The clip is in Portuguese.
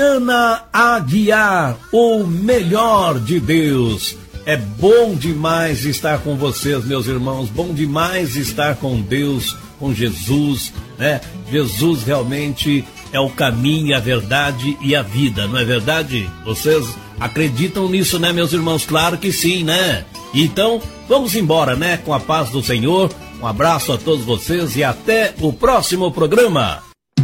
Ana Aguiar, o melhor de Deus. É bom demais estar com vocês, meus irmãos, bom demais estar com Deus, com Jesus, né? Jesus realmente é o caminho, a verdade e a vida, não é verdade? Vocês acreditam nisso, né, meus irmãos? Claro que sim, né? Então, vamos embora, né? Com a paz do Senhor. Um abraço a todos vocês e até o próximo programa.